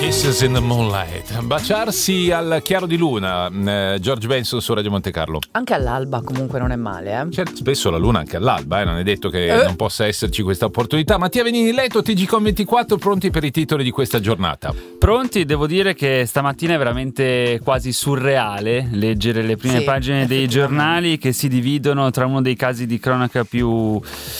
Kisses in the Moonlight. Baciarsi al chiaro di luna. George Benson su Radio Monte Carlo. Anche all'alba comunque non è male, eh? Certo, spesso la luna anche all'alba, non è detto che non possa esserci questa opportunità. Mattia Venini, Leto, TGcom24, pronti per i titoli di questa giornata? Pronti, devo dire che stamattina è veramente quasi surreale leggere le prime pagine dei giornali che si dividono tra uno dei casi di cronaca più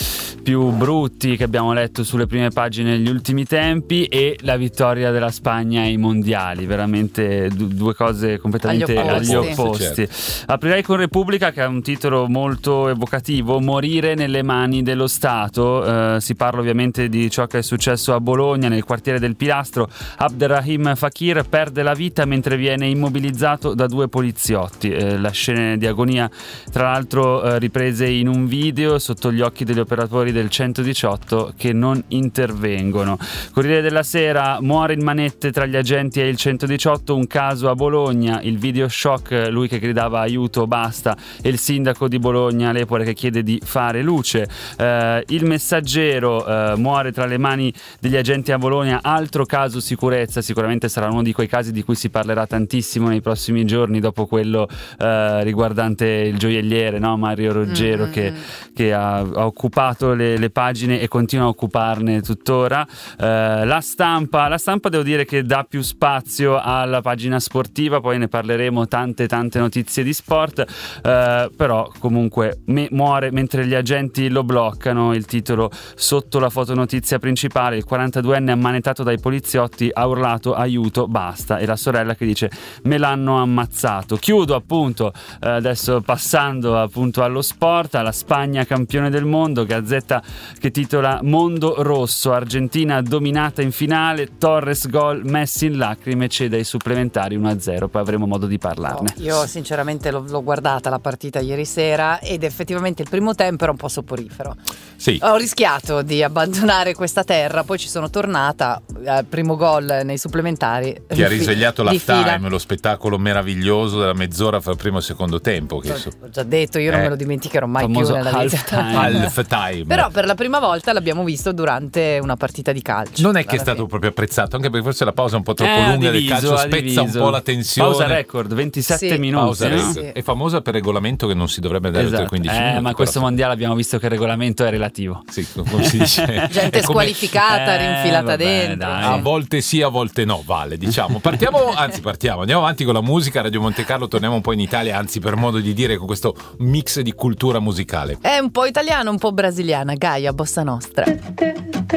brutti che abbiamo letto sulle prime pagine negli ultimi tempi e la vittoria della Spagna ai mondiali, veramente due cose completamente agli opposti. Certo. Aprirei con Repubblica, che ha un titolo molto evocativo: morire nelle mani dello Stato. Si parla ovviamente di ciò che è successo a Bologna, nel quartiere del Pilastro. Abderrahim Fakir perde la vita mentre viene immobilizzato da due poliziotti. La scena di agonia, tra l'altro, riprese in un video sotto gli occhi degli operatori del 118 che non intervengono. Corriere della Sera: muore in manette tra gli agenti e il 118, un caso a Bologna, il video shock, lui che gridava aiuto basta, e il sindaco di Bologna Lepore che chiede di fare luce. Il Messaggero: muore tra le mani degli agenti a Bologna, altro caso sicurezza, sicuramente sarà uno di quei casi di cui si parlerà tantissimo nei prossimi giorni, dopo quello riguardante il gioielliere, no? Mario Roggero, che ha occupato le pagine e continua a occuparne tuttora. La stampa devo dire che dà più spazio alla pagina sportiva, poi ne parleremo, tante notizie di sport, però comunque muore mentre gli agenti lo bloccano, il titolo sotto la fotonotizia principale: il 42enne ammanettato dai poliziotti ha urlato aiuto basta, e la sorella che dice me l'hanno ammazzato. Chiudo appunto adesso passando appunto allo sport, alla Spagna campione del mondo, Gazzetta che titola mondo rosso, Argentina dominata in finale, Torres gol, Messi in lacrime, cede ai supplementari 1-0, poi avremo modo di parlarne. Io sinceramente l'ho guardata la partita ieri sera ed effettivamente il primo tempo era un po' soporifero. Sì. Ho rischiato di abbandonare questa terra, poi ci sono tornata al primo gol nei supplementari. Ti ha risvegliato l'halftime, lo spettacolo meraviglioso della mezz'ora fra il primo e il secondo tempo. Che ho già detto, io non me lo dimenticherò mai più nella vita. Halftime. Però per la prima volta l'abbiamo visto durante una partita di calcio. Non è che è stato proprio apprezzato, anche perché forse la pausa è un po' troppo lunga del calcio, spezza un po' la tensione. Pausa record, 27 minuti. È famosa per regolamento che non si deve dare oltre 15 minuti. Ma questo mondiale abbiamo visto che il regolamento è relativo. Sì, come si dice. Gente squalificata, rinfilata dentro. Dai. A volte sì, a volte no, vale, diciamo. Andiamo avanti con la musica. Radio Monte Carlo, torniamo un po' in Italia, anzi per modo di dire, con questo mix di cultura musicale. È un po' italiano, un po' brasiliana, Gaia, bossa nostra.